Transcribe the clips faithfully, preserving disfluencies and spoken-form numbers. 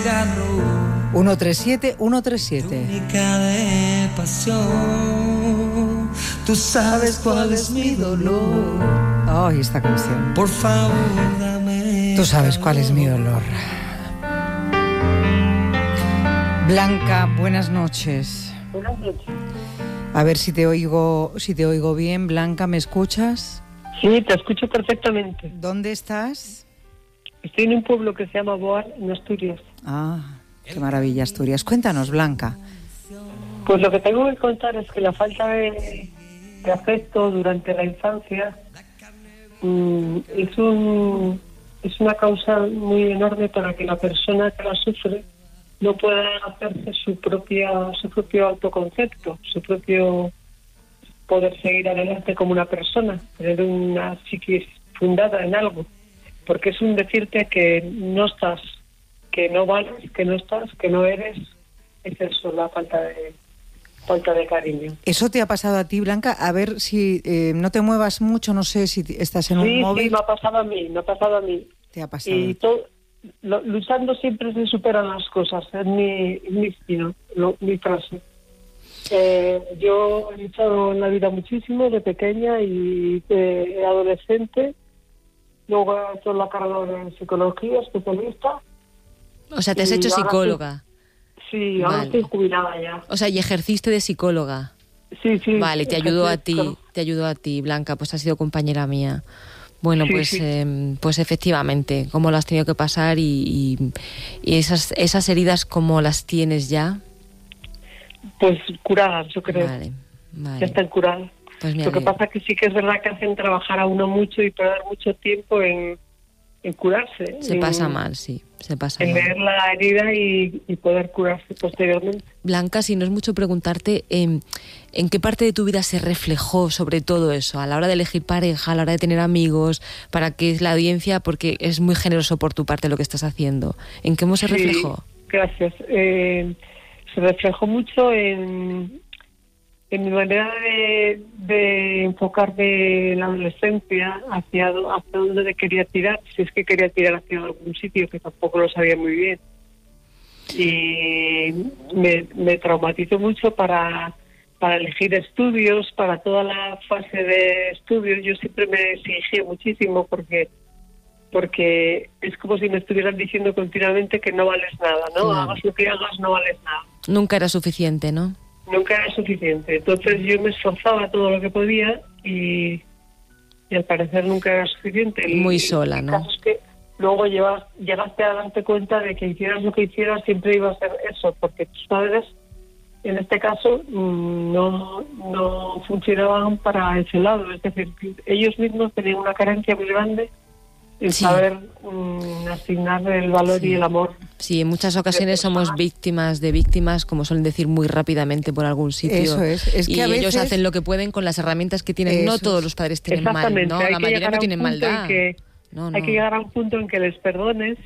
uno tres siete, uno tres siete. Única de pasión, tú sabes cuál es mi dolor. Ay, oh, esta canción. Por favor, dame. Tú sabes cuál es mi dolor. Blanca, buenas noches. Buenas noches. A ver si te oigo, si te oigo bien. Blanca, ¿me escuchas? Sí, te escucho perfectamente. ¿Dónde estás? Estoy en un pueblo que se llama Boar, en Asturias. Ah, qué maravilla, Asturias. Cuéntanos, Blanca. Pues lo que tengo que contar es que la falta de, de afecto durante la infancia mmm, es, un, es una causa muy enorme para que la persona que la sufre no pueda hacerse su propia su propio autoconcepto, su propio poder seguir adelante como una persona, tener una psiquis fundada en algo, porque es un decirte que no estás, que no vales, que no estás, que no eres, es eso, la falta de falta de cariño. ¿Eso te ha pasado a ti, Blanca? A ver si eh, no te muevas mucho, no sé si estás en sí, un móvil. Sí, me ha pasado a mí, me ha pasado a mí. Te ha pasado. Y todo, lo, luchando siempre se superan las cosas, es mi, mi, mi, mi frase. Eh, yo he luchado en la vida muchísimo, de pequeña y de adolescente. Luego he hecho la carrera de psicología, especialista. O sea, te has hecho psicóloga. Estoy, sí, ahora vale. Estoy jubilada ya. O sea, y ejerciste de psicóloga. Sí, sí. Vale, te ayudó a ti, te ayudó a ti, Blanca, pues has sido compañera mía. Bueno, sí, pues sí. Eh, pues efectivamente, cómo lo has tenido que pasar y, y, y esas, esas heridas, ¿cómo las tienes ya? Pues curadas, yo creo. Vale, vale. Ya están curadas. Pues lo que pasa es que sí que es verdad que hacen trabajar a uno mucho y perder mucho tiempo en, en curarse. Se en, pasa mal, sí, se pasa en mal. leer la herida y, y poder curarse posteriormente. Blanca, si no es mucho preguntarte, eh, ¿en qué parte de tu vida se reflejó sobre todo eso? A la hora de elegir pareja, a la hora de tener amigos, para que la audiencia, porque es muy generoso por tu parte lo que estás haciendo. ¿En qué se sí, reflejó? Gracias. Eh, se reflejó mucho en... en mi manera de, de enfocarme en la adolescencia hacia, hacia dónde quería tirar, si es que quería tirar hacia algún sitio, que tampoco lo sabía muy bien. Y me, me traumatizó mucho para, para elegir estudios, para toda la fase de estudios. Yo siempre me exigí muchísimo porque porque es como si me estuvieran diciendo continuamente que no vales nada, ¿no? Claro. Hagas lo que hagas, no vales nada. Nunca era suficiente, ¿no? Nunca era suficiente. Entonces yo me esforzaba todo lo que podía y, y al parecer nunca era suficiente. Muy y, sola, y ¿no? Casos que luego llevas, llegaste a darte cuenta de que hicieras lo que hicieras siempre iba a ser eso, porque tus padres, en este caso, no, no funcionaban para ese lado. Es decir, ellos mismos tenían una carencia muy grande en sí. saber um, asignar el valor sí. y el amor. Sí, en muchas ocasiones somos víctimas de víctimas, como suelen decir muy rápidamente por algún sitio. Eso es. es que y a veces... ellos hacen lo que pueden con las herramientas que tienen. No todos los padres tienen mal, ¿no? Hay la mayoría no tienen maldad. Que, no, no. Hay que llegar a un punto en que les perdones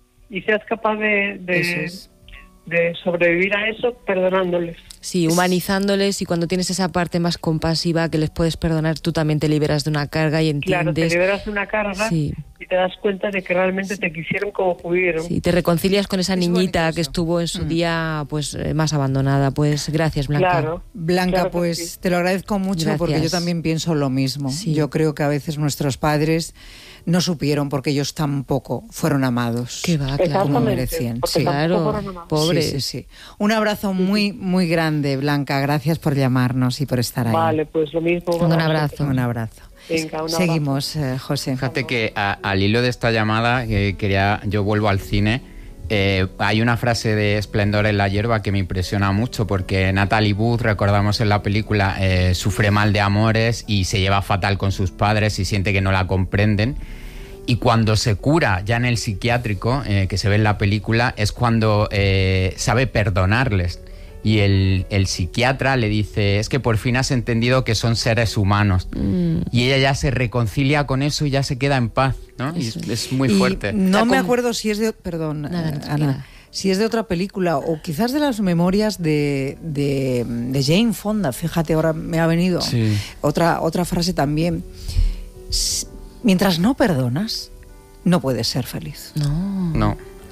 y seas capaz de, de, es. de sobrevivir a eso perdonándoles. Sí, humanizándoles, y cuando tienes esa parte más compasiva que les puedes perdonar, tú también te liberas de una carga y entiendes. Claro, te liberas de una carga sí. y te das cuenta de que realmente te quisieron como pudieron. Sí, te reconcilias con esa es niñita que estuvo en su mm. día pues eh, más abandonada. Pues gracias, Blanca. Claro. Blanca, claro pues sí. te lo agradezco mucho gracias. Porque yo también pienso lo mismo. Sí. Yo creo que a veces nuestros padres no supieron porque ellos tampoco fueron amados. Qué va, claro. Como merecían. Sí. Claro, pobres. Sí, sí, sí. Un abrazo muy, muy grande, Blanca. Gracias por llamarnos y por estar ahí. Vale, pues lo mismo. Un abrazo. Un abrazo. Venga, un Seguimos, eh, José. Fíjate que a, al hilo de esta llamada, eh, quería, yo vuelvo al cine. Eh, hay una frase de Esplendor en la hierba que me impresiona mucho, porque Natalie Wood, recordamos en la película, eh, sufre mal de amores y se lleva fatal con sus padres y siente que no la comprenden. Y cuando se cura ya en el psiquiátrico, eh, que se ve en la película, es cuando eh, sabe perdonarles. Y el, el psiquiatra le dice, es que por fin has entendido que son seres humanos. Mm. Y ella ya se reconcilia con eso y ya se queda en paz, ¿no? Y es, es muy y fuerte. No me acuerdo si es de... Perdón, Nada, no Ana. Si es de otra película o quizás de las memorias de, de, de Jane Fonda. Fíjate, ahora me ha venido sí. otra, otra frase también. Mientras no perdonas, no puedes ser feliz. No. No.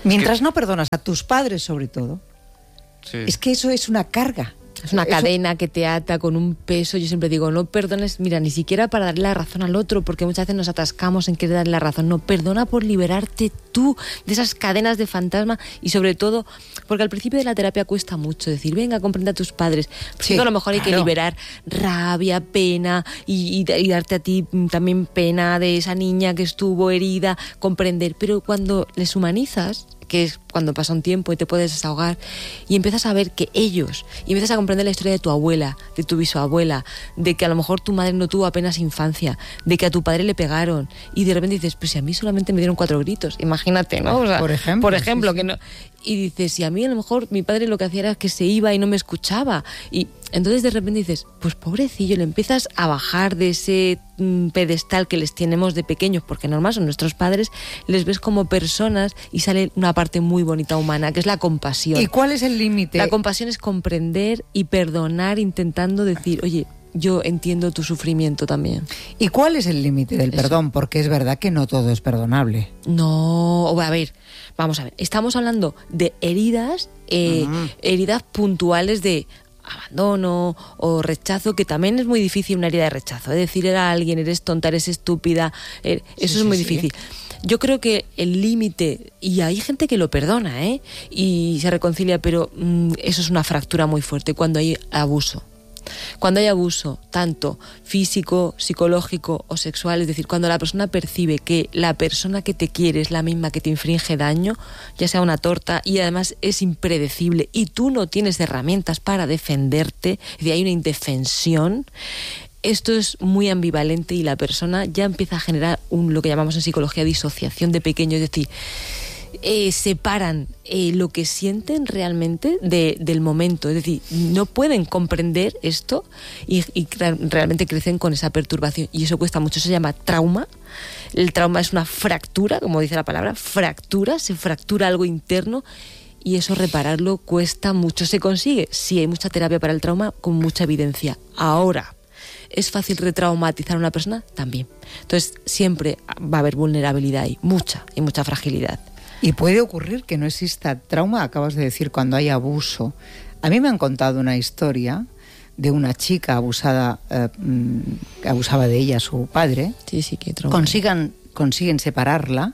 Mientras no perdonas a tus padres, sobre todo, Sí. es que eso es una carga. Es una Eso- cadena que te ata con un peso. Yo siempre digo, no perdones, mira, ni siquiera para darle la razón al otro, porque muchas veces nos atascamos en querer darle la razón. No, perdona por liberarte tú de esas cadenas de fantasma y sobre todo, porque al principio de la terapia cuesta mucho decir, venga, comprende a tus padres. Porque Sí, a lo mejor hay que claro. liberar rabia, pena y, y, y darte a ti mm, también pena de esa niña que estuvo herida, comprender. Pero cuando les humanizas, que es cuando pasa un tiempo y te puedes desahogar y empiezas a ver que ellos, y empiezas a comprender la historia de tu abuela, de tu bisabuela, de que a lo mejor tu madre no tuvo apenas infancia, de que a tu padre le pegaron y de repente dices, pues si a mí solamente me dieron cuatro gritos, imagínate, ¿no? O sea, Por ejemplo, por ejemplo, sí, sí. que no. Y dices, si a mí a lo mejor mi padre lo que hacía era que se iba y no me escuchaba. Y entonces de repente dices, pues pobrecillo, le empiezas a bajar de ese mm, pedestal que les tenemos de pequeños, porque normal son nuestros padres, les ves como personas y sale una parte muy bonita humana, que es la compasión. ¿Y cuál es el límite? La compasión es comprender y perdonar intentando decir, oye, yo entiendo tu sufrimiento también. ¿Y cuál es el límite del Eso. perdón? Porque es verdad que no todo es perdonable. No, a ver, vamos a ver. Estamos hablando de heridas, eh, Ujú. heridas puntuales de abandono o rechazo, que también es muy difícil una herida de rechazo. Es decir, a alguien, eres tonta, eres estúpida, eh, eso Sí, es muy sí, difícil. Yo creo que el límite, y hay gente que lo perdona, ¿eh? Y se reconcilia, pero mm, eso es una fractura muy fuerte cuando hay abuso. Cuando hay abuso, tanto físico, psicológico o sexual, es decir, cuando la persona percibe que la persona que te quiere es la misma que te infringe daño, ya sea una torta, y además es impredecible y tú no tienes herramientas para defenderte, es decir, hay una indefensión, esto es muy ambivalente y la persona ya empieza a generar un, lo que llamamos en psicología disociación de pequeño, es decir, Eh, separan eh, lo que sienten realmente de, del momento, es decir, no pueden comprender esto y, y cre- realmente crecen con esa perturbación y eso cuesta mucho, se llama trauma. El trauma es una fractura, como dice la palabra, fractura, se fractura algo interno y eso repararlo cuesta mucho. Se consigue, sí, hay mucha terapia para el trauma con mucha evidencia. Ahora, ¿es fácil retraumatizar a una persona? También. Entonces siempre va a haber vulnerabilidad ahí, mucha, y mucha fragilidad. Y puede ocurrir que no exista trauma, acabas de decir, cuando hay abuso. A mí me han contado una historia de una chica abusada, eh, mm, que abusaba de ella su padre. Sí, sí, que trauma. Consigan, consiguen separarla,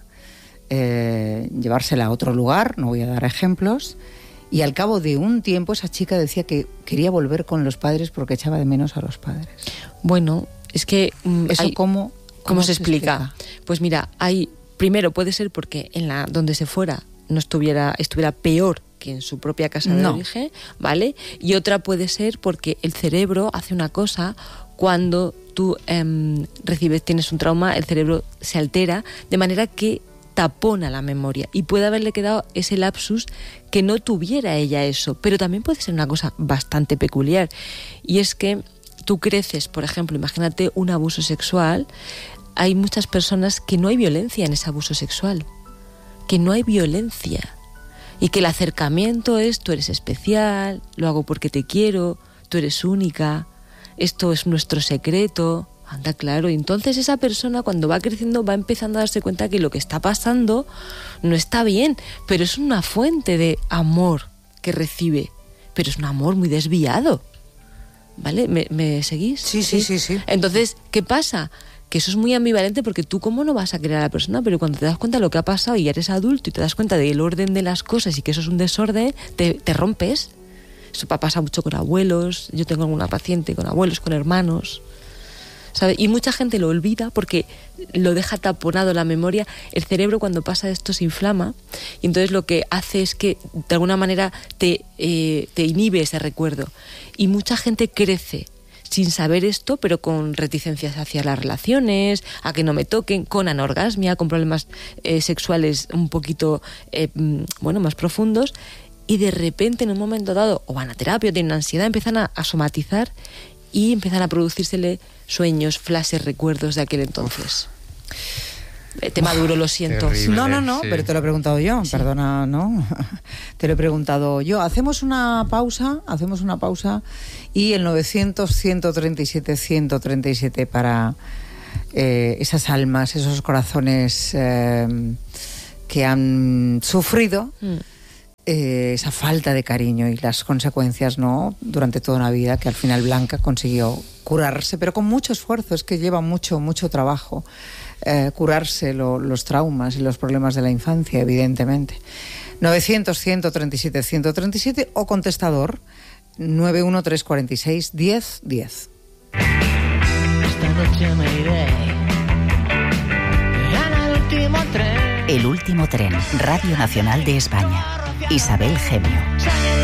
eh, llevársela a otro lugar, no voy a dar ejemplos, y al cabo de un tiempo esa chica decía que quería volver con los padres porque echaba de menos a los padres. Bueno, es que... mm, ¿Eso hay- cómo, ¿Cómo se explica? Pues mira, hay... Primero, puede ser porque en la donde se fuera no estuviera, estuviera peor que en su propia casa de No. origen, ¿vale? Y otra puede ser porque el cerebro hace una cosa cuando tú em, recibes, tienes un trauma, el cerebro se altera de manera que tapona la memoria y puede haberle quedado ese lapsus que no tuviera ella eso, pero también puede ser una cosa bastante peculiar y es que tú creces, por ejemplo, imagínate un abuso sexual. Hay muchas personas que no hay violencia en ese abuso sexual, que no hay violencia y que el acercamiento es tú eres especial, lo hago porque te quiero, tú eres única, esto es nuestro secreto, anda claro. Y entonces esa persona cuando va creciendo va empezando a darse cuenta que lo que está pasando no está bien, pero es una fuente de amor que recibe, pero es un amor muy desviado, ¿vale? ¿Me, me seguís? Sí, sí, sí, sí. Entonces, ¿qué pasa? Que eso es muy ambivalente porque tú cómo no vas a querer a la persona, pero cuando te das cuenta de lo que ha pasado y eres adulto y te das cuenta del orden de las cosas y que eso es un desorden, te, te rompes. Eso pasa mucho con abuelos, yo tengo alguna paciente con abuelos, con hermanos, ¿sabes? Y mucha gente lo olvida porque lo deja taponado la memoria. El cerebro cuando pasa esto se inflama y entonces lo que hace es que de alguna manera te, eh, te inhibe ese recuerdo. Y mucha gente crece sin saber esto, pero con reticencias hacia las relaciones, a que no me toquen, con anorgasmia, con problemas eh, sexuales un poquito, eh, bueno, más profundos, y de repente en un momento dado, o van a terapia, o tienen ansiedad, empiezan a, a somatizar y empiezan a producírsele sueños, flashes, recuerdos de aquel entonces. Eh, Tema duro, lo siento. terrible. No, no, no, Sí. pero te lo he preguntado yo, Sí. perdona, no. Te lo he preguntado yo. Hacemos una pausa, hacemos una pausa y el novecientos, ciento treinta y siete, ciento treinta y siete para eh, esas almas, esos corazones eh, que han sufrido Mm. eh, esa falta de cariño y las consecuencias, ¿no?, durante toda una vida, que al final Blanca consiguió curarse, pero con mucho esfuerzo. Es que lleva mucho, mucho trabajo eh, curarse lo, los traumas y los problemas de la infancia, evidentemente. novecientos, ciento treinta y siete, ciento treinta y siete o contestador nueve uno tres cuatro seis, diez, diez. Esta noche me iré en el último tren. El último tren, Radio Nacional de España. Isabel Gemio.